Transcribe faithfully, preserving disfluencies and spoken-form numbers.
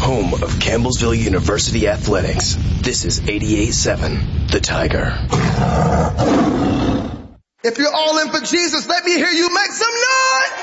home of Campbellsville University Athletics. This is eighty-eight point seven, The Tiger. If you're all in for Jesus, let me hear you make some noise.